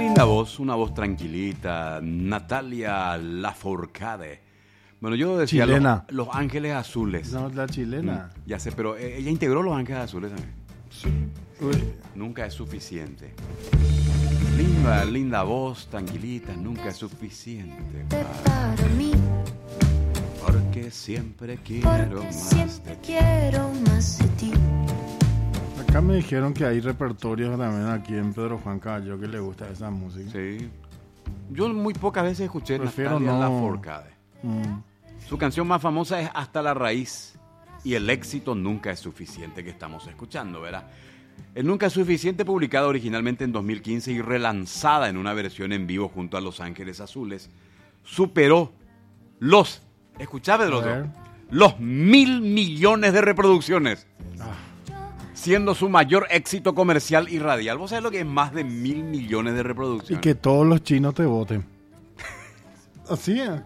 linda voz, una voz tranquilita, Natalia Lafourcade. Bueno, yo decía Chilena. Los Ángeles Azules. No, la chilena. Ya sé, pero ella integró Los Ángeles Azules también. Sí. Uy, Nunca es suficiente. Linda voz, tranquilita, nunca es suficiente para mí, porque siempre quiero porque más siempre de ti. quiero más de ti. acá me dijeron que hay repertorios también aquí en Pedro Juan Caballo que le gusta esa música. Sí. Yo muy pocas veces escuché Prefiero Natalia no. Lafourcade. Mm. Su canción más famosa es Hasta la Raíz y El Éxito Nunca es Suficiente, que estamos escuchando, ¿verdad? El Nunca es Suficiente, publicada originalmente en 2015 y relanzada en una versión en vivo junto a Los Ángeles Azules, superó escuchá, A Pedroso, ver. los 1.000 millones de reproducciones, Ah, siendo su mayor éxito comercial y radial. ¿Vos sabés lo que es más de 1.000 millones de y reproducciones? que todos los chinos te voten. Así es.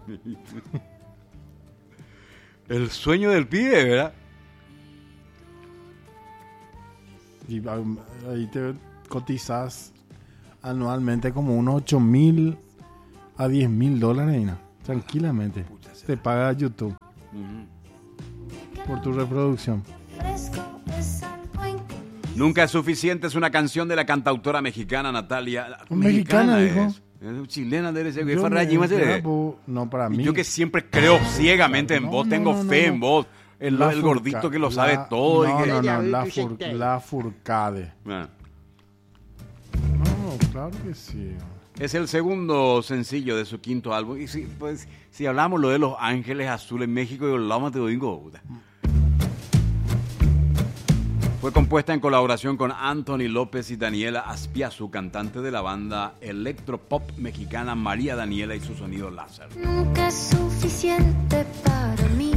El sueño del pibe, ¿verdad? Y ahí te cotizas anualmente como unos 8.000 a 10.000 dólares, Ina. Tranquilamente. Te paga YouTube por tu reproducción. Fresco es algo en Nunca es suficiente es una canción de la cantautora mexicana Natalia. Mexicana, dijo. Es chilena, debe ser. Yo no, para Y mí. yo que siempre creo ciegamente en No, vos, no, tengo no, no, fe no. en vos. El gordito que lo sabe todo. No, y que... la Fourcade. Ah. No, claro que sí. Es el segundo sencillo de su quinto álbum. Y si hablamos lo de Los Ángeles Azules en México, yo hablamos de domingo. Fue compuesta en colaboración con Anthony López y Daniela Aspiazu, cantante de la banda electropop mexicana María Daniela y su sonido láser. nunca es suficiente para mí,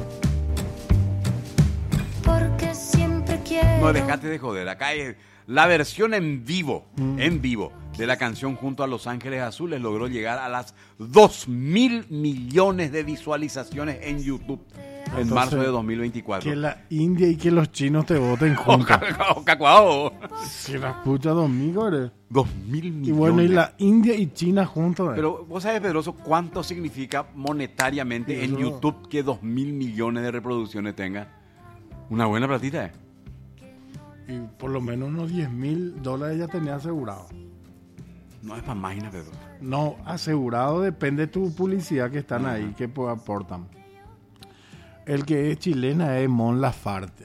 porque siempre quiero. No, dejate de joder. Acá es la versión en vivo, de la canción junto a Los Ángeles Azules logró llegar a las 2.000 millones de visualizaciones en YouTube en Entonces, marzo de 2024. Que la India y que los chinos te voten juntos. Cacuao. Si las puchas 2.000, ¿eres? 2.000 millones. Y bueno, y la India y China juntos. Pero vos sabés, Pedroso, cuánto significa monetariamente en Eso. YouTube que 2.000 millones de reproducciones tenga. Una buena platita, ¿eh? Y por lo menos unos 10.000 dólares ya tenía asegurado. No es para máquina, Pedro. No, asegurado depende de tu publicidad que están ahí, que aportan. El que es chilena es Mon Laferte.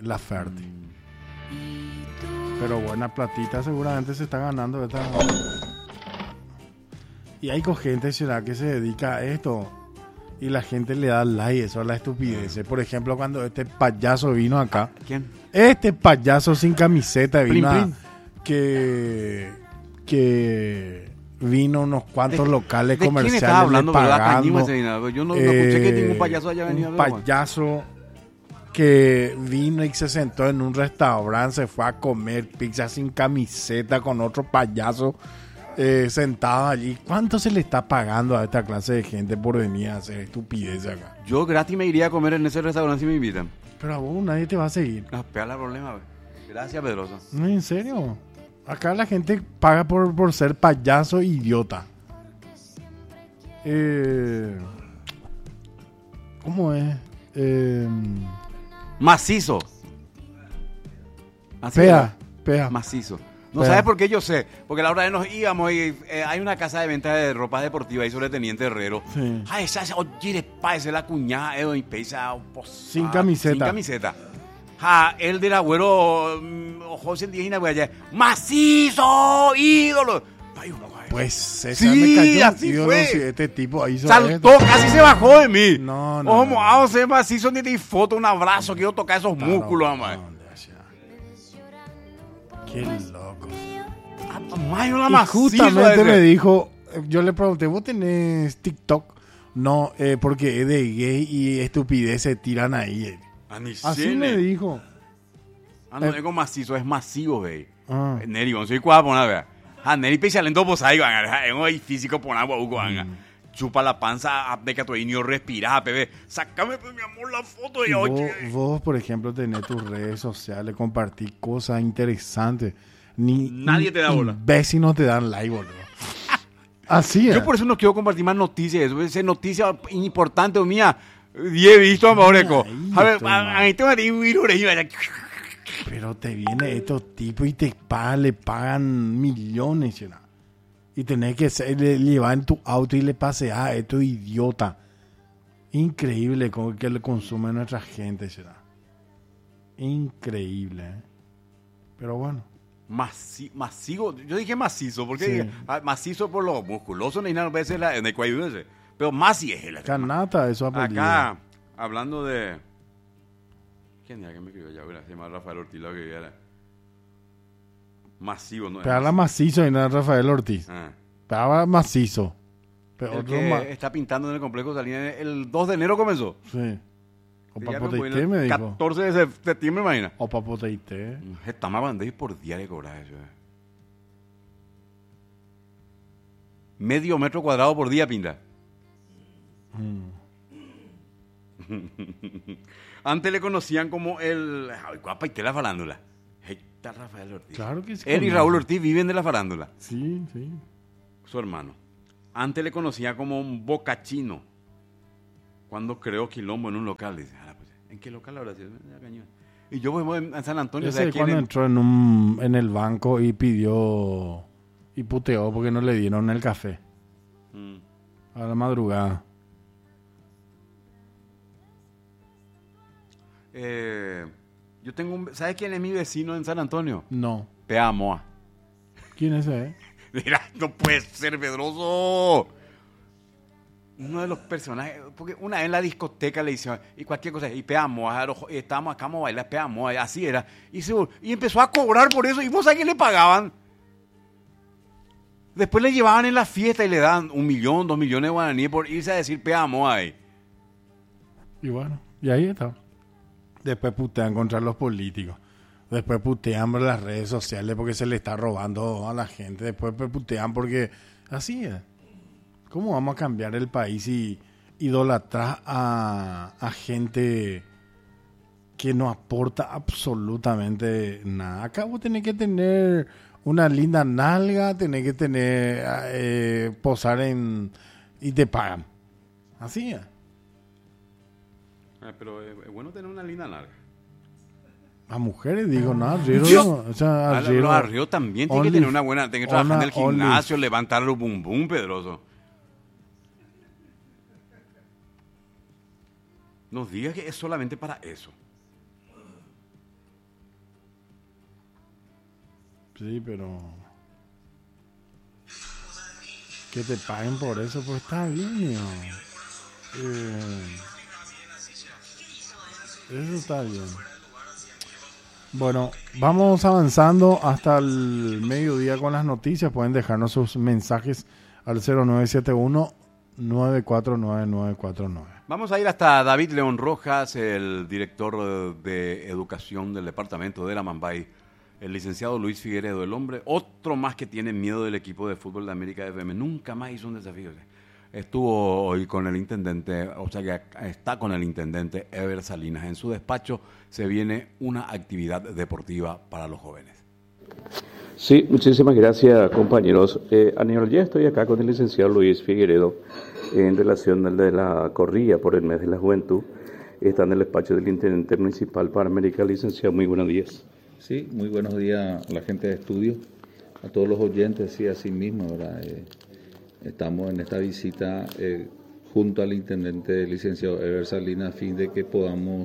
Pero buena platita seguramente se está ganando esta. Y hay gente será que se dedica a esto y la gente le da like eso a la estupidez. Por ejemplo, cuando este payaso vino acá, ¿Quién? este payaso sin camiseta vino Plin. que vino unos cuantos locales ¿De quién comerciales estaba hablando, le verdad? pagando, Cañima, Serena. Yo no escuché que ningún payaso haya venido. un a ver, payaso que vino y se sentó en un restaurante, se fue a comer pizza sin camiseta con otro payaso sentado allí. ¿Cuánto se le está pagando a esta clase de gente por venir a hacer estupidez acá? Yo gratis me iría a comer en ese restaurante si me invitan. Pero a vos nadie te va a seguir. No, pega el problema. Güey. Gracias, Pedroso. No, en serio. Acá la gente paga por ser payaso e idiota. ¿Cómo es? Macizo. Así Pea, era. pea. Macizo. No Pea. sabes por qué yo sé. Porque la hora de nos íbamos y hay una casa de venta de ropa deportiva ahí sobre Teniente Herrero. Sí. Ay, esa oye, parece la cuñada y pesa Sin camiseta. Sin camiseta. Ja, el del abuelo José Indígena, güey, allá. ¡Macizo! ¡Ídolo! Ay, uno, güey. Pues esa Sí, me cayó. así Ídolo, fue. si este tipo hizo Saltó, esto. casi se bajó de mí. No, Ojo, no. mojado, se macizo, ni te foto, un abrazo. Quiero tocar esos Claro, músculos, mamá. no, qué loco. Mayo la Y macizo. justamente ese. me dijo, yo le pregunté, ¿vos tenés TikTok? No, porque es de gay y estupidez se tiran ahí. Así me dijo. Ah, no es como macizo, es masivo, güey. Ah. Neri, vamos a ir cuadra por una vez. Ah, Neri pechalento pues ahí, van. Es un físico por agua, Hugo, van. Chupa la panza, de que tu niño respira, bebé. Sácame, pues, mi amor, la foto Y de vos, hoy. vos, por ejemplo, tenés tus redes sociales, compartís cosas interesantes. Nadie te da bola. Imbéciles no te dan like, boludo. Así es. Yo por eso no quiero compartir más noticias. Eso es noticia importante mía. Y he visto a Moreco. A ver, ahí te va a ir. Pero te viene estos tipos y le pagan millones, ¿no? Y tenés que llevar en tu auto y le pasear a estos idiotas. Increíble con que le consume nuestra gente, ¿será? Increíble, ¿eh? Pero bueno. Masivo, yo dije macizo, porque Sí. dije, macizo por lo musculoso, ni nada, veces en el cuello ese. Pero más si es el Canata, eso apellido. acá, hablando de. ¿Quién era que me escribió ya? Se llama Rafael Ortiz, lo que era. Masivo, ¿no? Pegala macizo y nada Rafael Ortiz. Ah. Pegaba macizo. Pero El otro que está pintando en el complejo Salinas, el 2 de enero comenzó. Sí. O Ya papoteité me dijo. 14 de septiembre, imagina. O papoteité. Está más bandera por día de cobrar eso. Medio metro cuadrado por día, pinta. Antes le conocían como el. Ay, guapa, y te la farándula. Ahí está Rafael Ortiz. Claro que sí. Él y Raúl Ortiz viven de la farándula. Sí, sí. Su hermano. Antes le conocía como un bocachino. Cuando creó quilombo en un local. Dice, pues, ¿en qué local ahora? Y yo voy en San Antonio. Ese es cuando entró en el banco y pidió y puteó porque no le dieron el café. A la madrugada. Yo tengo ¿sabes quién es mi vecino en San Antonio? No. Pea Moa. ¿Quién es ese? Mira, no puede ser, Pedroso. Uno de los personajes, porque una vez en la discoteca le hicieron, y cualquier cosa, y Pea Moa, estábamos acá, vamos a bailar Pea Moa, así era. Y empezó a cobrar por eso, y vos sabés que le pagaban. Después le llevaban en la fiesta y le daban 1 millón, 2 millones de guaraníes por irse a decir Pea Moa ahí. Y bueno, y ahí está. Después putean contra los políticos. Después putean por las redes sociales porque se le está robando a la gente. Después putean porque así es. ¿Cómo vamos a cambiar el país si idolatras a gente que no aporta absolutamente nada? Acá vos tenés que tener una linda nalga, tenés que tener posar y te pagan. Así es. Pero es bueno tener una linda larga. A mujeres digo, no, arriero, o sea, Los arrieros también tienen que tener una buena, tienen que trabajar en el gimnasio, levantar los bum bum, Pedroso. Nos digas que es solamente para eso. Sí, pero que te paguen por eso, pues está bien, eso está bien. Bueno, vamos avanzando hasta el mediodía con las noticias. Pueden dejarnos sus mensajes al 0971-949949. Vamos a ir hasta David León Rojas, el director de Educación del Departamento de la Mambay, el licenciado Luis Figueredo, el hombre, otro más que tiene miedo del equipo de fútbol de América FM. Nunca más hizo un desafío. Estuvo hoy con el intendente, o sea que está con el intendente Ever Salinas. En su despacho se viene una actividad deportiva para los jóvenes. Sí, muchísimas gracias, compañeros. Aníbal, ya estoy acá con el licenciado Luis Figueredo en relación al de la corrida por el mes de la juventud. Está en el despacho del intendente municipal para América. Licenciado, muy buenos días. Sí, muy buenos días a la gente de estudio, a todos los oyentes, sí, así mismo, ¿verdad? Estamos en esta visita junto al intendente licenciado Ever Salinas a fin de que podamos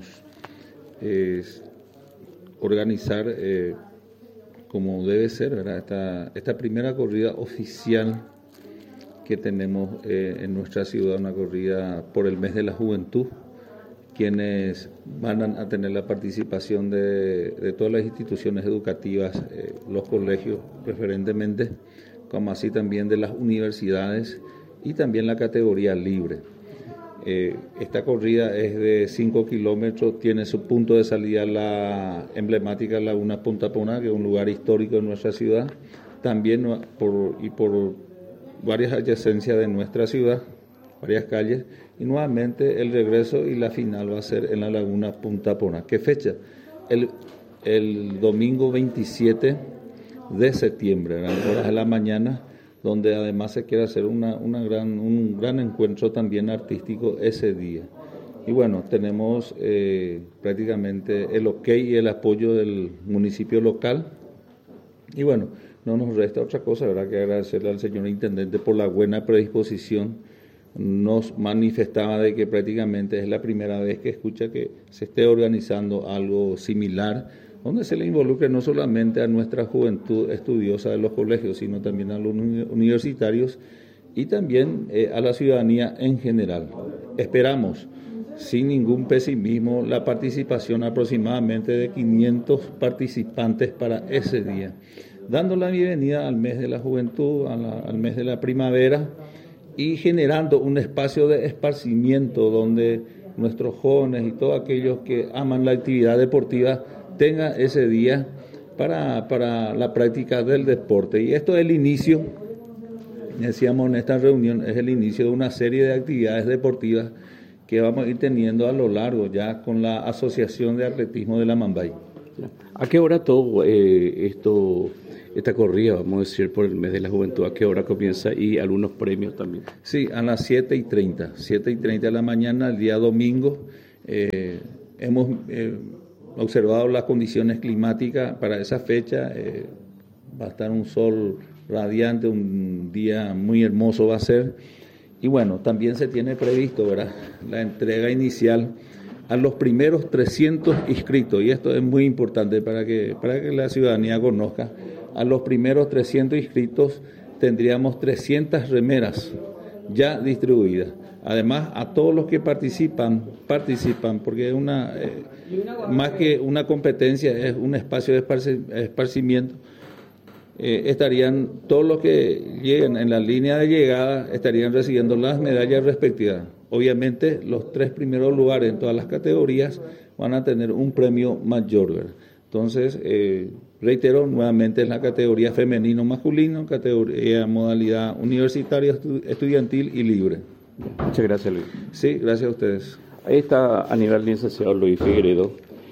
organizar como debe ser, ¿verdad? Esta primera corrida oficial que tenemos en nuestra ciudad, una corrida por el mes de la juventud, quienes van a tener la participación de todas las instituciones educativas, los colegios preferentemente, como así también de las universidades y también la categoría libre. Esta corrida es de 5 kilómetros, tiene su punto de salida la emblemática Laguna Punta Pona, que es un lugar histórico en nuestra ciudad, también por varias adyacencias de nuestra ciudad, varias calles, y nuevamente el regreso y la final va a ser en la Laguna Punta Pona. ¿Qué fecha? El domingo 27 de septiembre, a las horas de la mañana, donde además se quiere hacer un gran encuentro también artístico ese día. Y bueno, tenemos prácticamente el ok y el apoyo del municipio local. Y bueno, no nos resta otra cosa, ¿verdad?, que agradecerle al señor intendente por la buena predisposición. Nos manifestaba de que prácticamente es la primera vez que escucha que se esté organizando algo similar, donde se le involucre no solamente a nuestra juventud estudiosa de los colegios, sino también a los universitarios y también a la ciudadanía en general. Esperamos, sin ningún pesimismo, la participación aproximadamente de 500 participantes para ese día, dando la bienvenida al mes de la juventud, al mes de la primavera, y generando un espacio de esparcimiento donde nuestros jóvenes y todos aquellos que aman la actividad deportiva tengan ese día para la práctica del deporte. Y esto es el inicio, decíamos en esta reunión, es el inicio de una serie de actividades deportivas que vamos a ir teniendo a lo largo ya con la Asociación de Atletismo de la Mambay. ¿A qué hora todo esta corrida, vamos a decir, por el mes de la juventud, a qué hora comienza y algunos premios también? Sí, a las 7:30 de la mañana, el día domingo. Hemos observado las condiciones climáticas para esa fecha. Va a estar un sol radiante, un día muy hermoso va a ser. Y bueno, también se tiene previsto, ¿verdad?, la entrega inicial a los primeros 300 inscritos, y esto es muy importante para que la ciudadanía conozca. A los primeros 300 inscritos tendríamos 300 remeras ya distribuidas. Además, a todos los que participan, porque es más que una competencia, es un espacio de esparcimiento. Estarían todos los que lleguen en la línea de llegada, estarían recibiendo las medallas respectivas. Obviamente, los 3 primeros lugares en todas las categorías van a tener un premio mayor, ¿verdad? Entonces, reitero, nuevamente es la categoría femenino-masculino, categoría modalidad universitaria, estudiantil y libre. Muchas gracias, Luis. Sí, gracias a ustedes. Ahí está a nivel licenciado Luis Figueredo.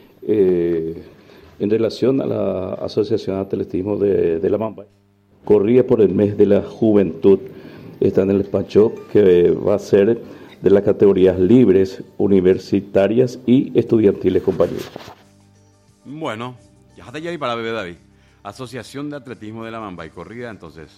En relación a la Asociación de Atletismo de la Mambay, corría por el mes de la juventud, está en el despacho que va a ser de las categorías libres, universitarias y estudiantiles, compañeros. Bueno, ya está ahí para bebé David. Asociación de Atletismo de la Mambay, corrida, entonces.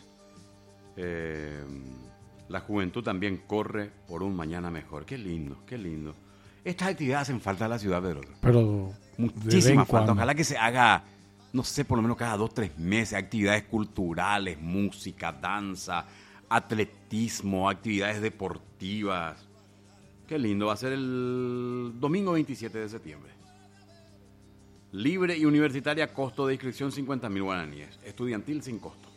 La juventud también corre por un mañana mejor. Qué lindo, qué lindo. Estas actividades hacen falta a la ciudad, pero muchísima falta. Ojalá que se haga, no sé, por lo menos cada 2-3 meses, actividades culturales, música, danza, atletismo, actividades deportivas. Qué lindo, va a ser el domingo 27 de septiembre. Libre y universitaria, costo de inscripción 50.000 guaraníes. Estudiantil sin costo.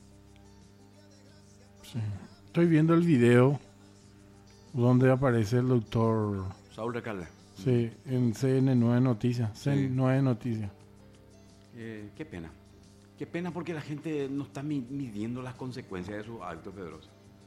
Sí. Estoy viendo el video donde aparece el doctor Saúl Recalde. Sí, en CNN9 Noticias. CNN9 Noticias. Qué pena. Qué pena porque la gente no está midiendo las consecuencias de sus actos, Pedroso.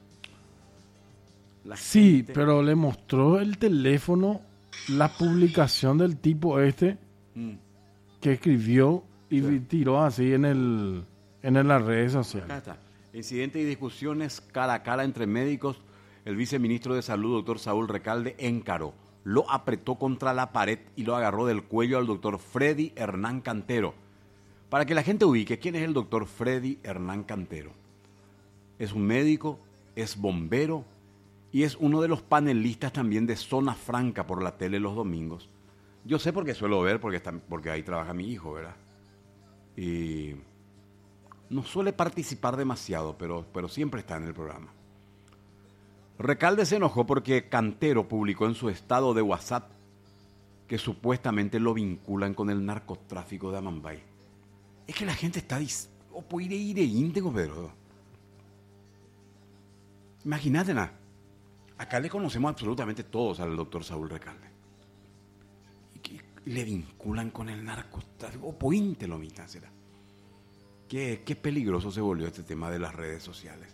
Sí, pero le mostró el teléfono la publicación del tipo que escribió y tiró así en las redes sociales. Acá está. Incidente y discusiones cara a cara entre médicos. El viceministro de Salud, doctor Saúl Recalde, encaró, lo apretó contra la pared y lo agarró del cuello al doctor Freddy Hernán Cantero. Para que la gente ubique, ¿quién es el doctor Freddy Hernán Cantero? Es un médico, es bombero y es uno de los panelistas también de Zona Franca por la tele los domingos. Yo sé porque suelo ver, porque ahí trabaja mi hijo, ¿verdad? Y no suele participar demasiado, pero siempre está en el programa. Recalde se enojó porque Cantero publicó en su estado de WhatsApp que supuestamente lo vinculan con el narcotráfico de Amambay. Es que la gente está puede ir íntegro, pero imagínate, acá le conocemos absolutamente todos al doctor Saúl Recalde. Y que le vinculan con el narcotráfico, pointe lo mitad será. Qué peligroso se volvió este tema de las redes sociales.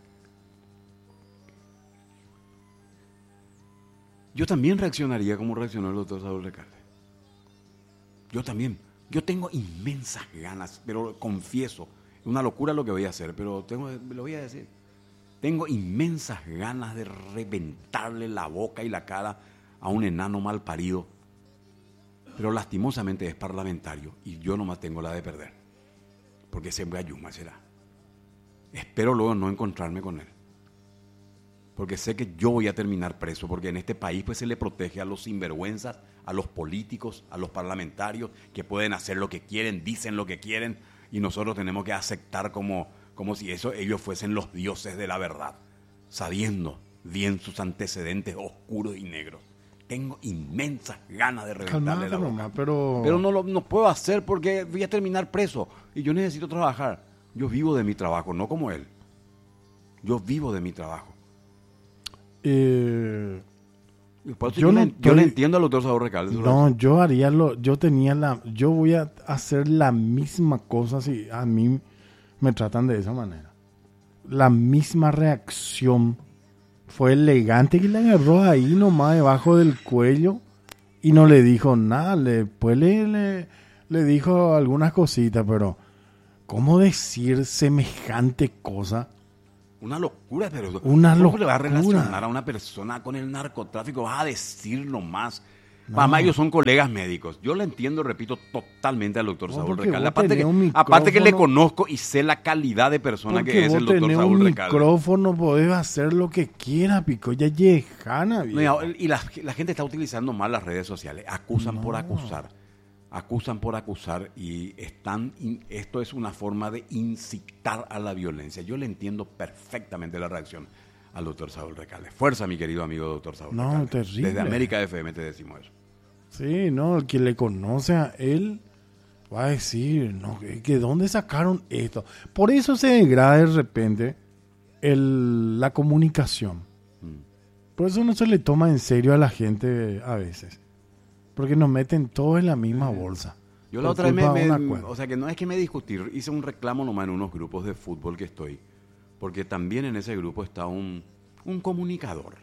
Yo también reaccionaría como reaccionó el doctor Saúl Recalde. Yo también. Yo tengo inmensas ganas, pero confieso, es una locura lo que voy a hacer, pero lo voy a decir. Tengo inmensas ganas de reventarle la boca y la cara a un enano mal parido. Pero lastimosamente es parlamentario y yo nomás tengo la de perder. Porque siempre hay Yuma será. Espero luego no encontrarme con él. Porque sé que yo voy a terminar preso, porque en este país pues se le protege a los sinvergüenzas, a los políticos, a los parlamentarios, que pueden hacer lo que quieren, dicen lo que quieren, y nosotros tenemos que aceptar como si ellos fuesen los dioses de la verdad, sabiendo bien sus antecedentes oscuros y negros. Tengo inmensas ganas de reventarle la boca. Nomás, pero no puedo hacer porque voy a terminar preso, y yo necesito trabajar. Yo vivo de mi trabajo, no como él. Yo vivo de mi trabajo. Yo le entiendo al doctor Saúl Recalde. No, yo voy a hacer la misma cosa si a mí me tratan de esa manera. La misma reacción. Fue elegante que le agarró ahí nomás debajo del cuello y no le dijo nada. Después le dijo algunas cositas, pero ¿cómo decir semejante cosa? Una locura, pero una ¿cómo locura le va a relacionar a una persona con el narcotráfico? Vas a decir nomás. Además, ellos son colegas médicos. Yo le entiendo, repito, totalmente al doctor Saúl Recalde. Aparte que le conozco y sé la calidad de persona que es el doctor Saúl Recalde. Un micrófono, podés hacer lo que quieras, pico, ya lejana. Y la gente está utilizando mal las redes sociales. Acusan por acusar. Acusan por acusar y esto es una forma de incitar a la violencia. Yo le entiendo perfectamente la reacción al doctor Saúl Recalde. Fuerza, mi querido amigo doctor Saúl Recalde. No, terrible. Desde América FM te decimos eso. Sí, no, el que le conoce a él va a decir, no, que ¿dónde sacaron esto? Por eso se degrada de repente la comunicación. Por eso no se le toma en serio a la gente a veces. Porque nos meten todos en la misma bolsa. Yo la otra vez o sea que no es que me discutí, hice un reclamo nomás en unos grupos de fútbol que estoy, porque también en ese grupo está un comunicador.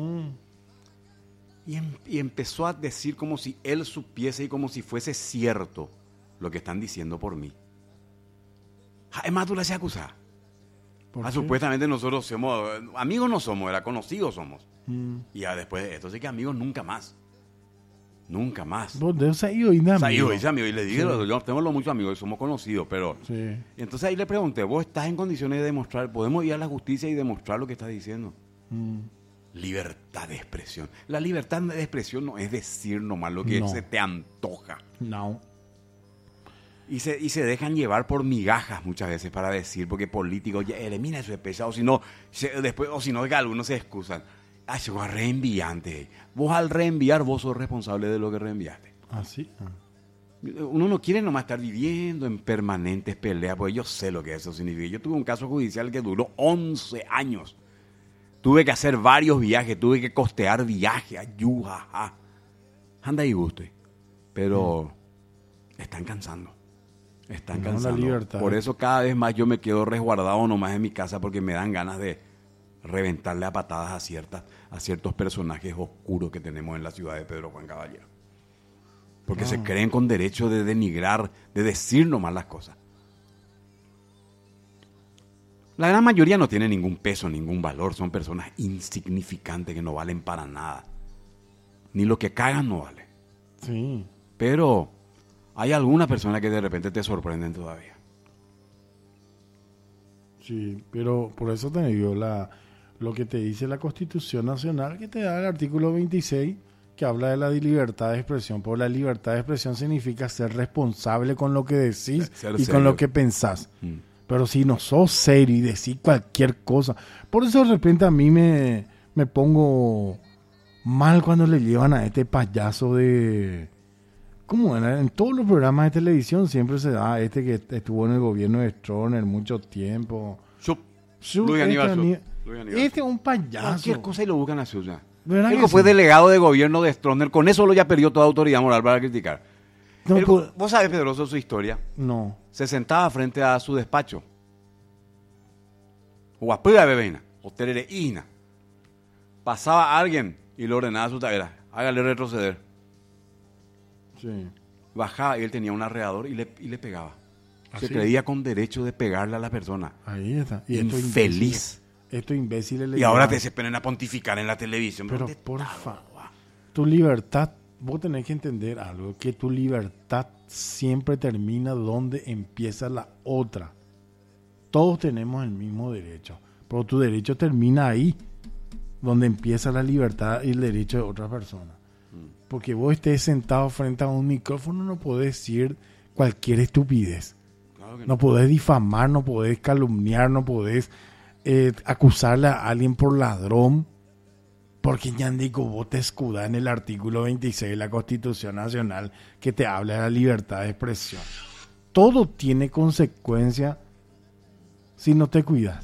Y empezó a decir como si él supiese y como si fuese cierto lo que están diciendo por mí. Además tú le haces acusar. Supuestamente nosotros somos, amigos no somos, era conocidos somos. Y ya después de esto, sí que amigos nunca más. Nunca más. Vos de ese amigo. Y le digo, yo tengo muchos amigos y somos conocidos, pero... Sí. Y entonces ahí le pregunté, ¿vos estás en condiciones de demostrar, podemos ir a la justicia y demostrar lo que estás diciendo? Libertad de expresión. La libertad de expresión no es decir nomás lo que se te antoja. No. Y se dejan llevar por migajas muchas veces para decir, porque políticos ya elimina eso de pesado, o si no, que algunos se excusan. Llegó a reenviante. Vos al reenviar, vos sos responsable de lo que reenviaste. ¿Ah, sí? Uno no quiere nomás estar viviendo en permanentes peleas, porque yo sé lo que eso significa. Yo tuve un caso judicial que duró 11 años. Tuve que hacer varios viajes, tuve que costear viajes. Ayuja. Anda y guste. Pero están cansando. Están cansando. La libertad. Por eso cada vez más yo me quedo resguardado nomás en mi casa, porque me dan ganas de reventarle a patadas a ciertos personajes oscuros que tenemos en la ciudad de Pedro Juan Caballero. Porque se creen con derecho de denigrar, de decir nomás las cosas. La gran mayoría no tiene ningún peso, ningún valor. Son personas insignificantes que no valen para nada. Ni lo que cagan no vale. Sí. Pero hay algunas personas que de repente te sorprenden todavía. Sí, pero por eso te digo, lo que te dice la Constitución Nacional, que te da el artículo 26, que habla de la libertad de expresión. Por la libertad de expresión significa ser responsable con lo que decís y con lo que pensás. Pero si no sos serio y decís cualquier cosa, por eso de repente a mí me pongo mal cuando le llevan a este payaso de... ¿Cómo era? En todos los programas de televisión siempre se da que estuvo en el gobierno de Stroessner mucho tiempo. Luis Aníbal. Este es un payaso. Cualquier cosa y lo buscan a Suya. Él fue delegado de gobierno de Stroessner. Con eso lo ya perdió toda autoridad moral para criticar. No, ¿Vos sabés, Pedroso, su historia? No. Se sentaba frente a su despacho. Guapura bebena. O terereína. Pasaba alguien y le ordenaba a su taguera. Hágale retroceder. Sí. Bajaba y él tenía un arreador y le pegaba. ¿Ah, Se sí? creía con derecho de pegarle a la persona. Ahí está. Infeliz. estos imbéciles le Y ahora llaman. se ponen a pontificar en la televisión. Pero ¿Dónde por está, favor, guau? tu libertad, vos tenés que entender algo, que tu libertad siempre termina donde empieza la otra. Todos tenemos el mismo derecho, pero tu derecho termina ahí, donde empieza la libertad y el derecho de otra persona. Porque vos estés sentado frente a un micrófono, no podés decir cualquier estupidez. Claro que No podés difamar, no podés calumniar, no podés acusarle a alguien por ladrón. Porque Ñandico, vos te escudás en el artículo 26 de la Constitución Nacional que te habla de la libertad de expresión. Todo tiene consecuencia si no te cuidas.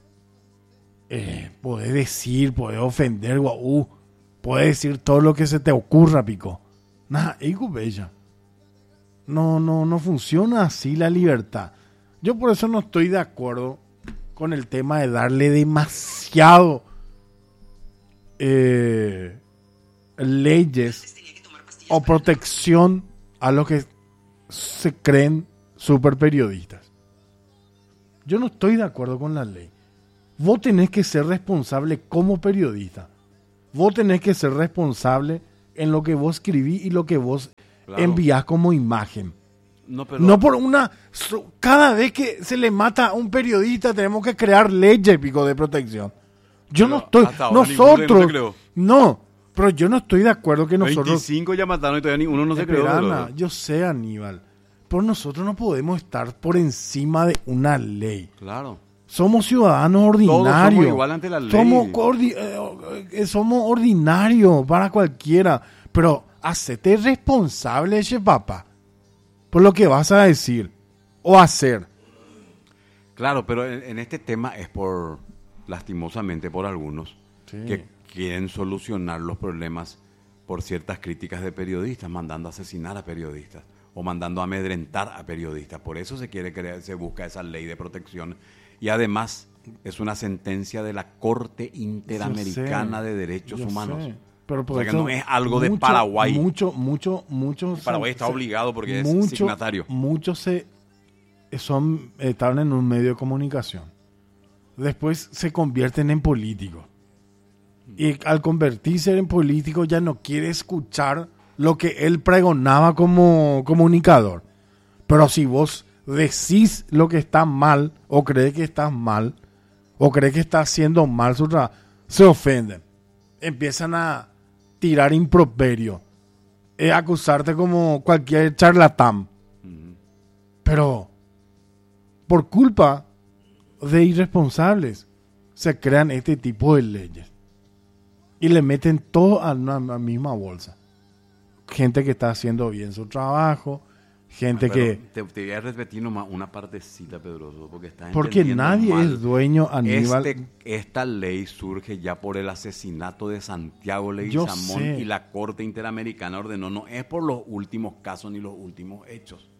Podés decir, podés ofender, podés decir todo lo que se te ocurra, pico. Nada, bella. No funciona así la libertad. Yo por eso no estoy de acuerdo con el tema de darle demasiado leyes o protección a los que se creen super periodistas. Yo no estoy de acuerdo con la ley. Vos tenés que ser responsable como periodista. Vos tenés que ser responsable en lo que vos escribís y lo que vos enviás como imagen. No, pero No por una... Cada vez que se le mata a un periodista tenemos que crear leyes, pico, de protección. Yo Pero no estoy... hasta ahora ninguno no se Nosotros... creó. No, pero yo no estoy de acuerdo que nosotros... 25 ya mataron y todavía ninguno no se creó. Espera, boludo. Ana, yo sé, Aníbal. Pero nosotros no podemos estar por encima de una ley. Claro. Somos ciudadanos ordinarios. somos igual ante la ley. Somos ordinarios para cualquiera. Pero hacete responsable, che papá, por lo que vas a decir o hacer. Claro, pero en este tema es lastimosamente por algunos Sí. que quieren solucionar los problemas por ciertas críticas de periodistas, mandando a asesinar a periodistas o mandando a amedrentar a periodistas. Por eso se busca esa ley de protección. Y además es una sentencia de la Corte Interamericana Yo sé, de Derechos yo Humanos. sé. Pero por O sea que eso no es algo de Paraguay. Mucho. Paraguay está obligado porque es signatario. Muchos estaban en un medio de comunicación. Después se convierten en políticos. Y al convertirse en político ya no quiere escuchar lo que él pregonaba como comunicador. Pero si vos decís lo que está mal, o crees que estás mal, o crees que está haciendo mal su trabajo, se ofenden. Empiezan a tirar improperio, acusarte como cualquier charlatán. Pero por culpa de irresponsables se crean este tipo de leyes y le meten todo a una misma bolsa. Gente que está haciendo bien su trabajo, gente Pero que... te voy a repetir nomás una partecita, Pedroso, porque estás Porque entendiendo nadie mal. es dueño, Aníbal. Esta ley surge ya por el asesinato de Santiago Yo Leguizamón sé. y la Corte Interamericana ordenó, no es por los últimos casos ni los últimos hechos.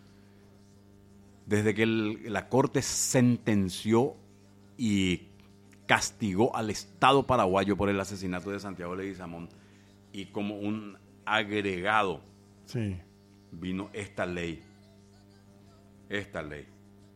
Desde que la Corte sentenció y castigó al Estado paraguayo por el asesinato de Santiago Leguizamón y como un agregado Sí. vino esta ley. Esta ley.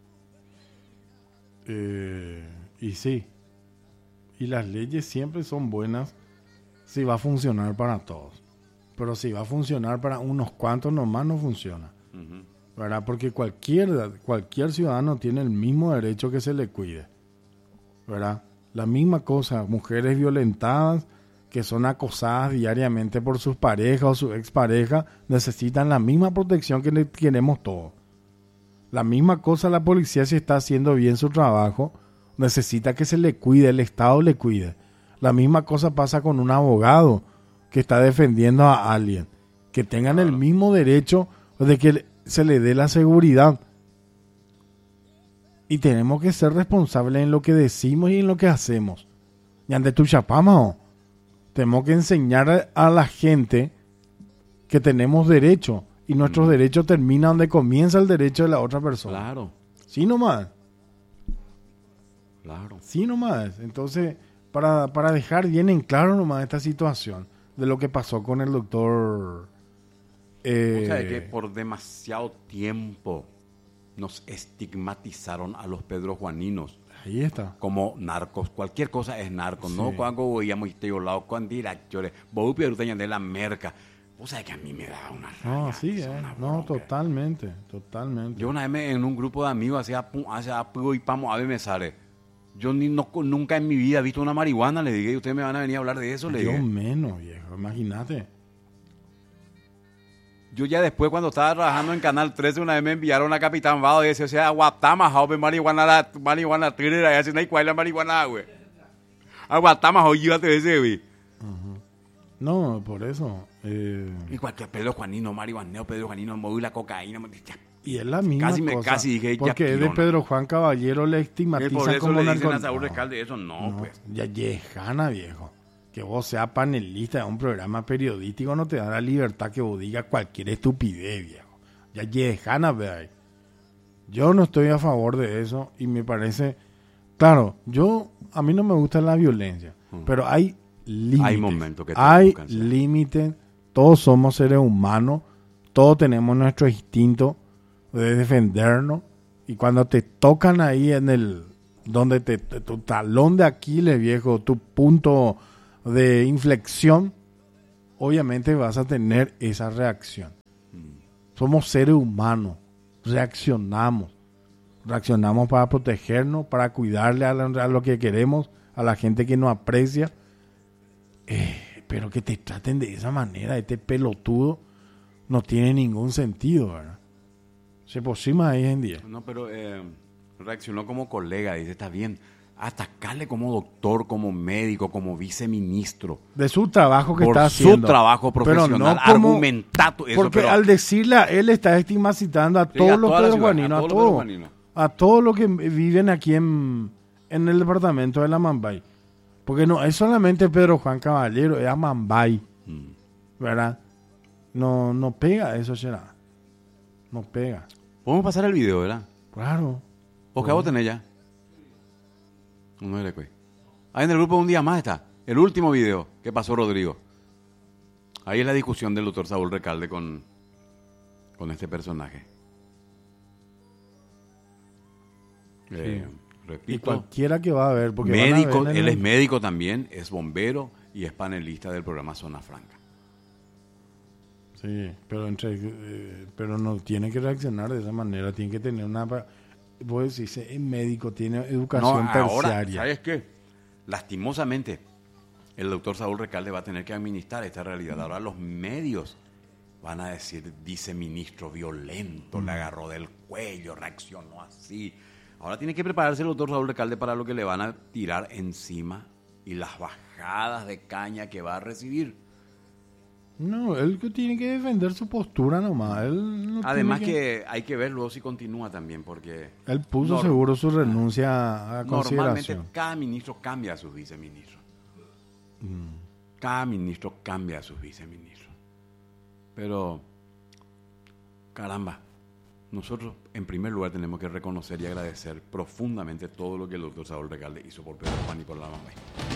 Y sí. Y las leyes siempre son buenas si va a funcionar para todos. Pero si va a funcionar para unos cuantos nomás, no funciona. Ujú. ¿Verdad? Porque cualquier ciudadano tiene el mismo derecho que se le cuide. ¿Verdad? La misma cosa, mujeres violentadas que son acosadas diariamente por sus parejas o su expareja, necesitan la misma protección que le queremos todos. La misma cosa la policía, si está haciendo bien su trabajo, necesita que se le cuide, el Estado le cuide. La misma cosa pasa con un abogado que está defendiendo a alguien. Que tengan el mismo derecho de que se le dé la seguridad. Y tenemos que ser responsables en lo que decimos y en lo que hacemos. Y ante tu chapama, tenemos que enseñar a la gente que tenemos derecho. Y nuestros derechos terminan donde comienza el derecho de la otra persona. Claro, Sí nomás. claro. Sí nomás. Entonces, para dejar bien en claro nomás esta situación de lo que pasó con el doctor... O sea, que por demasiado tiempo nos estigmatizaron a los pedrojuaninos. Ahí está. como narcos, cualquier cosa es narco, Sí. ¿no? Cuando veíamos este lado, cuando directores, vos pierdes de la merca. Vos sabés que a mí me da una No, rabia, sí, es una no, bronca. totalmente. Yo una vez en un grupo de amigos hacía pugo y pamo ave me sale. Yo nunca en mi vida he visto una marihuana, le dije, y ustedes me van a venir a hablar de eso, le Yo dije. menos, viejo, imagínate. Yo ya después cuando estaba trabajando en Canal 13 una vez me enviaron a Capitán Vado y decía, o sea, Guatama, joven, marihuana, tírera, y así no hay cuál es la marihuana, güey. Aguatama, joven, llévate ese, güey. No, por eso. Y cualquier Pedro Juanino, marihuaneo, Pedro Juanino, móvil la cocaína. Y es la misma cosa. Casi dije, ya porque es de pirona. Pedro Juan Caballero, le Y estigmatizan por eso como le dicen a narco- Saúl No, Recalde eso, no, pues. ya lejana, viejo. Que vos seas panelista de un programa periodístico no te da la libertad que vos digas cualquier estupidez, viejo. Ya lejana, ve. Yo no estoy a favor de eso y me parece... Claro, a mí no me gusta la violencia, pero hay límites. Hay momentos que te hay buscan, sí. límites. Todos somos seres humanos. Todos tenemos nuestro instinto de defendernos. Y cuando te tocan ahí en el... donde tu talón de Aquiles, viejo, tu punto de inflexión, obviamente vas a tener esa reacción. Somos seres humanos. Reaccionamos para protegernos, para cuidarle a lo que queremos, a la gente que nos aprecia. Pero que te traten de esa manera, este pelotudo, no tiene ningún sentido, ¿verdad? Se aproxima ahí en día. No, pero reaccionó como colega, dice, está bien, atacarle como doctor, como médico, como viceministro. De su trabajo que Por está su haciendo. trabajo Pero profesional, no como- argumentado eso, Porque pero- al decirle a él está estigmatizando a Sí, todos a los toda la ciudad, peruanos, a todos los peruaninos. a todos los que viven aquí en el departamento de la Mambay. Porque no es solamente Pedro Juan Caballero, es a Mambay, ¿verdad? No pega eso, será. No pega. Podemos pasar el video, ¿verdad? Claro. ¿O qué vos tenés ya? No le cuey. Ahí en el grupo Un Día Más está. El último video que pasó Rodrigo. Ahí es la discusión del doctor Saúl Recalde con este personaje. Y Repito, cualquiera que va a ver, porque van a médico, ver en él el- es médico también, es bombero y es panelista del programa Zona Franca. Sí, pero no tiene que reaccionar de esa manera, tiene que tener una... Vos decís, es médico, tiene educación No, ahora, terciaria. ¿sabes qué? Lastimosamente, el doctor Saúl Recalde va a tener que administrar esta realidad. Ahora los medios van a decir, viceministro violento, le agarró del cuello, reaccionó así. Ahora tiene que prepararse el doctor Saúl Recalde para lo que le van a tirar encima y las bajadas de caña que va a recibir. No, él que tiene que defender su postura nomás. Él no Además tiene que hay que ver luego si continúa también, porque Él puso Nor- seguro su renuncia a normalmente consideración. cada ministro cambia a sus viceministros. Cada ministro cambia a sus viceministros. Pero, caramba, nosotros en primer lugar tenemos que reconocer y agradecer profundamente todo lo que el doctor Saúl Recalde hizo por Pedro Juan y por la Mambay.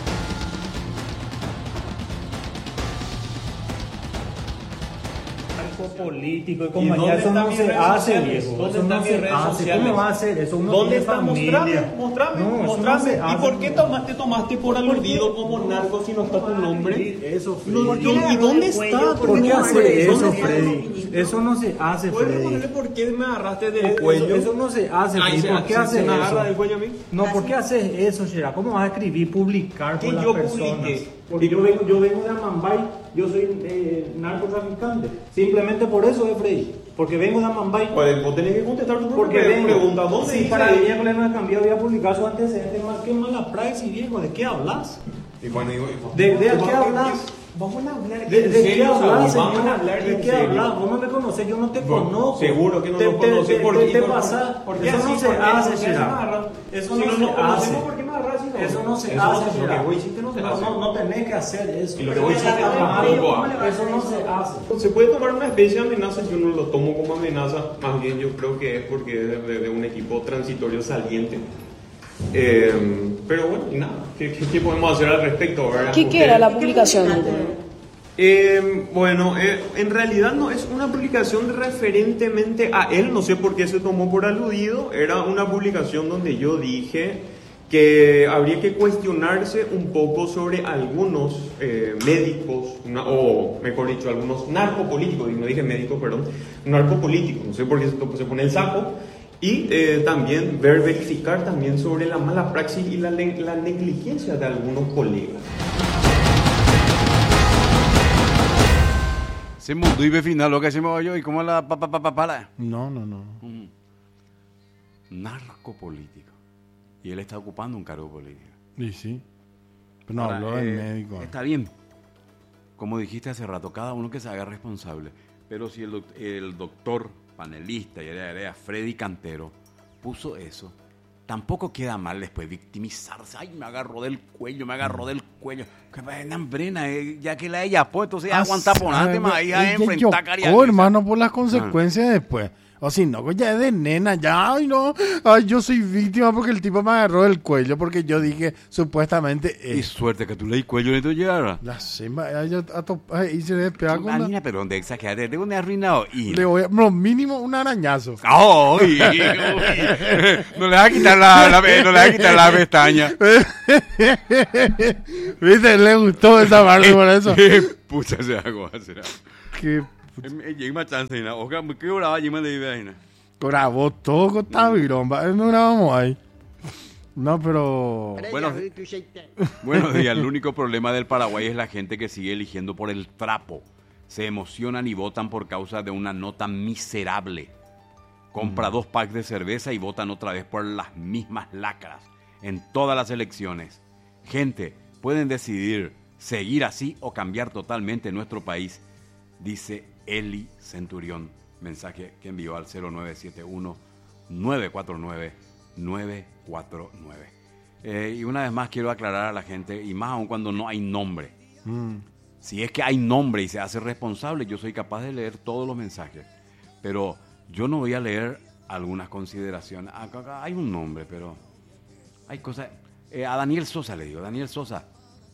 Político y compañía, eso no se hace, viejo. Eso no se hace. ¿Cómo va a hacer eso? Uno ¿Dónde tiene está? familia. Mostrame. No, eso no mostrame. se ¿Y hace. por qué te tomaste por aludido como narco si no está tu nombre? Eso, No, Freddy. ¿y dónde está? ¿Por qué hace ¿Dónde eso, está? Freddy? Eso no se hace, ¿Puedes Freddy. ponerle por qué me agarraste del cuello? Eso no se hace, Ay, Freddy. ¿Por qué se haces me agarra del eso? cuello a mí? No, ¿por qué haces eso, Shera? ¿Cómo vas a escribir, publicar ¿Qué con las yo personas? publiqué? Porque yo vengo de Amambay, yo soy narcotraficante. Simplemente por eso, Freddy. Porque vengo de Amambay. Pues vos tenés que contestar tu Porque propia vengo. pregunta. ¿Dónde Si dice para ahí? el miércoles no he cambiado, voy a publicar su antecedente. Más que mala praxis, viejo. ¿De qué hablas? Y bueno, digo, ¿De qué hablas? Vamos a hablar ¿De en qué serio, hablas, Saúl, vamos a señor? hablar ¿De en qué serio. hablas? Vos no me conoces, yo no te Bueno, conozco. seguro que no lo conoces, ¿por te qué? pasa. ¿Por qué Eso así? no se ¿Por qué? hace, ¿Por qué Shira. se me agarra? Eso Si no no se nos conocemos, hace. ¿por qué me agarras? Si no? Eso no se Eso hace, lo que Shira. vos hiciste no se hace. No tenés que hacer eso. Y lo que vos hiciste tampoco. Eso no se hace. Se puede tomar una especie de amenaza, yo no lo tomo como amenaza, más bien yo creo que es porque es de un equipo transitorio saliente. Pero bueno, y nada, ¿qué podemos hacer al respecto? ¿Verdad? ¿Qué era la publicación? Bueno, en realidad no es una publicación referentemente a él, no sé por qué se tomó por aludido, era una publicación donde yo dije que habría que cuestionarse un poco sobre algunos médicos, o mejor dicho, algunos narcopolíticos, y no dije médicos, perdón, narcopolíticos, no sé por qué se pone el saco, y también verificar también sobre la mala praxis y la negligencia de algunos colegas. Se mundo y final lo que hacemos yo y como la papapapapala. No. Narcopolítico. Y él está ocupando un cargo político. Y sí. Pero no Ahora, habló del médico. Está bien. Como dijiste hace rato, cada uno que se haga responsable. Pero si el doctor panelista y era Freddy Cantero puso eso, tampoco queda mal después victimizarse. Ay, me agarró del cuello. Que vaina hambrena, ya que la ella pues, entonces aguanta ponante más ahí a enfrentar cariño. Hermano, por las consecuencias después. O si no, ya es de nena, ya, yo soy víctima porque el tipo me agarró del cuello, porque yo dije, supuestamente... Y suerte que tú le di cuello y no llegara. La semba, y se le despega con Marina, pero ¿dónde exageré? ¿De dónde arruinado? Le voy a, lo mínimo, un arañazo. ¡Ay! No le vas a quitar la pestaña. ¿Viste? Le gustó esa parte por eso. Pucha, se hago será. Qué Llega chance, ¿no? Ojalá, ¿qué grababa Jima de Ibeina? grabó todo con Tavirón. No grabamos ahí. No, pero... Buenos días. El único problema del Paraguay es la gente que sigue eligiendo por el trapo. Se emocionan y votan por causa de una nota miserable. Compra 2 packs de cerveza y votan otra vez por las mismas lacras en todas las elecciones. Gente, pueden decidir seguir así o cambiar totalmente nuestro país, dice Eli Centurión. Mensaje que envió al 0971-949-949. Y una vez más quiero aclarar a la gente, y más aún cuando no hay nombre. Si es que hay nombre y se hace responsable, yo soy capaz de leer todos los mensajes. Pero yo no voy a leer algunas consideraciones. Acá hay un nombre, pero hay cosas... a Daniel Sosa le digo, Daniel Sosa,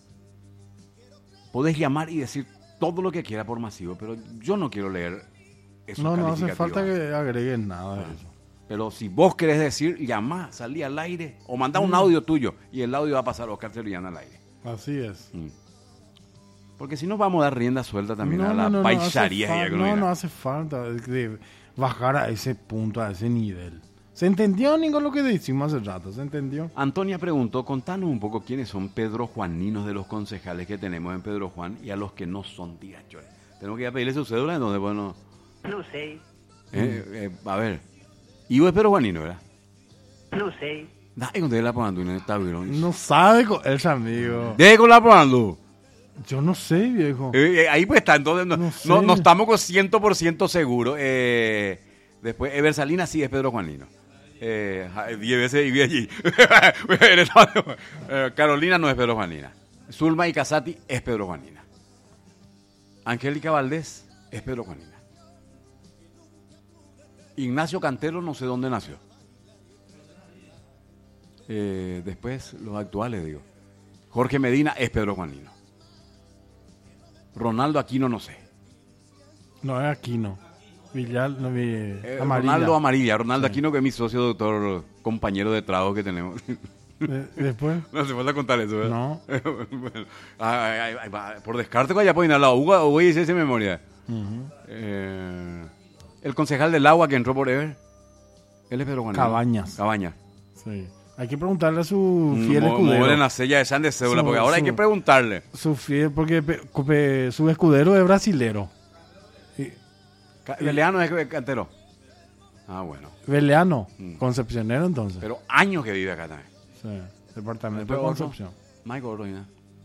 podés llamar y decir todo lo que quiera por masivo, pero yo no quiero leer esos No calificativos. hace falta que agreguen nada de eso. Pero si vos querés decir, llamá, salí al aire o mandá un audio tuyo y el audio va a pasar a Oscar Cerullán al aire. Así es. Porque si no vamos a dar rienda suelta también a la paisaría. No hace falta de bajar a ese punto, a ese nivel. ¿Se entendió, Nico, lo que decimos hace rato? ¿Se entendió? Antonia preguntó, contanos un poco quiénes son Pedro Juaninos de los concejales que tenemos en Pedro Juan y a los que no son tirachones. Tenemos que ir a pedirle su cédula en donde, bueno... No sé. A ver. ¿Y vos es Pedro Juanino, verdad? No sé. Dale, ¿dónde la probando? No sabe con ese amigo. Deje con la probando. Yo no sé, viejo. Ahí pues está, entonces no estamos con 100% seguros. Después, Eversalina sí es Pedro Juanino. 10 veces viví allí. Carolina no es Pedro Juanina. Zulma y Casati es Pedro Juanina. Angélica Valdés es Pedro Juanina. Ignacio Cantero no sé dónde nació. Después los actuales, digo. Jorge Medina es Pedro Juanino. Ronaldo Aquino no sé. No es Aquino. Villar, no, Amarilla. Ronaldo Amarilla. Ronaldo Aquino, que es mi socio, doctor, compañero de trabajo que tenemos. Después. No hace falta contar eso, ¿verdad? No. Bueno, por descarte, ya pueden ir a la UGA o voy a esa memoria. El concejal del agua que entró por Ever. Él es Pedro Juanino. Cabañas. Sí. Hay que preguntarle a su fiel escudero. Mueren la sella de San de Cédula, porque ahora hay que preguntarle. Su fiel, porque su escudero es brasilero. Beleano es Cantero. Ah, bueno. Beleano, concepcionero entonces. Pero años que vive acá también. Sí, departamento de Concepción. Mike Ordóñez.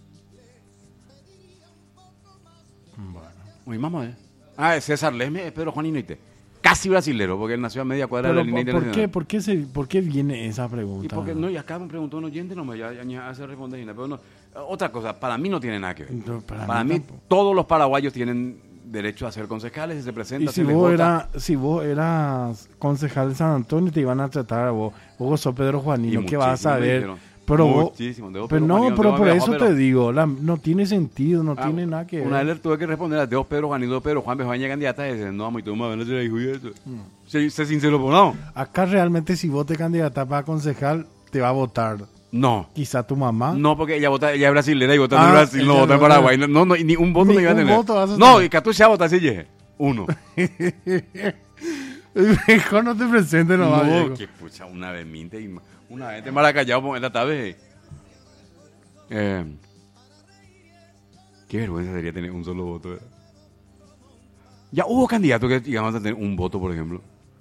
Bueno. Uy, mamá, César Lesme es Pedro Juanino casi brasilero, porque él nació a media cuadra de la línea internacional. ¿Por qué viene esa pregunta? Y porque, y acá me preguntó un oyente, ya se responde, pero no. Otra cosa, para mí no tiene nada que ver. No, para mí todos los paraguayos tienen derecho a ser concejales, si se presentan. Y si vos eras concejal de San Antonio, te iban a tratar a vos. Vos sos Pedro Juanino, ¿qué vas a ver? Pero vos, pero por eso te digo, no tiene sentido, no tiene nada que ver. Una vez le tuve que responder a Dios, Pedro Juanino, Pedro Juan Bejoaña candidata, y dice, no, muy tú me a hijo y eso. Se sincero, pues no. Acá realmente si vos te candidatas para concejal, te va a votar No. Quizá tu mamá. No, porque ella es brasilera y vota en Ah, Brasil, no ella vota en no, Paraguay. No, ni un voto Ni no iba a un tener. voto vas a No, tener. y Catucha vota así, ye. Uno. Mejor no te presentes nomás, No, Diego. que pucha, una vez minte y una vez te Maracayao por la tarde. Qué vergüenza sería tener un solo voto, ¿verdad? Ya hubo candidatos que llegamos a tener un voto, por ejemplo.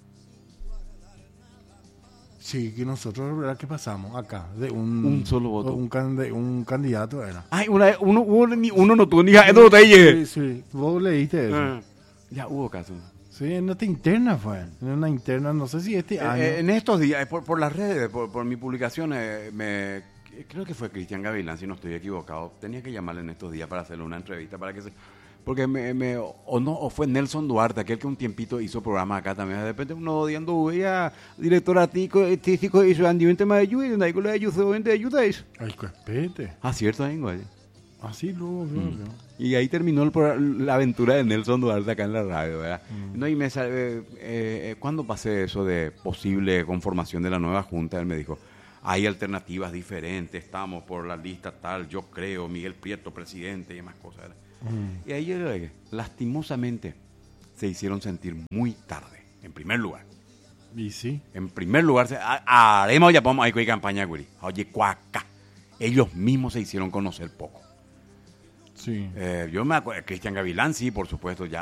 Sí, que nosotros, ¿verdad? ¿Qué pasamos acá? De un, Un solo voto. Un candidato era. Ay, una vez uno no tuvo ni a eso ahí llegué. Sí, sí. Vos leíste eso. Ya hubo casos. Sí, en nuestra interna fue. En una interna, no sé si este año. En estos días, por las redes, por mi publicación, creo que fue Cristian Gavilán, si no estoy equivocado. Tenía que llamarle en estos días para hacerle una entrevista para que se... Porque o fue Nelson Duarte, aquel que un tiempito hizo programa acá también. De repente uno odiando veía director artístico y su ambiente más ayuda y donde hay que le ayuda eso. Ay, que espete. Ah, cierto, ahí, güey. Así luego, Y ahí terminó la aventura de Nelson Duarte acá en la radio, ¿verdad? No, y cuando pasé eso de posible conformación de la nueva junta, él me dijo, hay alternativas diferentes, estamos por la lista tal, yo creo, Miguel Prieto, presidente y demás cosas, ¿verdad? Y ahí yo creo que lastimosamente se hicieron sentir muy tarde, en primer lugar. Y sí. En primer lugar, haremos ya podemos hay campaña, güey. Oye, cuaca. Ellos mismos se hicieron conocer poco. Sí. Yo me acuerdo, Cristian Gavilán, sí, por supuesto, ya